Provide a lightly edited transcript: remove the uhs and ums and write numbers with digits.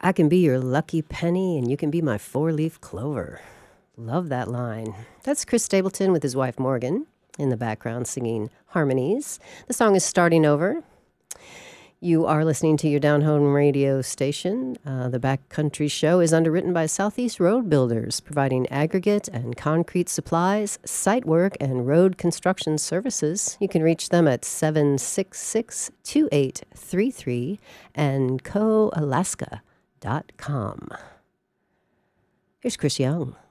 I can be your lucky penny and you can be my four-leaf clover. Love that line. That's Chris Stapleton with his wife Morgan in the background singing harmonies. The song is Starting Over. You are listening to your Down Home radio station. The Backcountry Show is underwritten by Southeast Road Builders, providing aggregate and concrete supplies, site work, and road construction services. You can reach them at 766-2833 and coalaska.com. Here's Chris Young.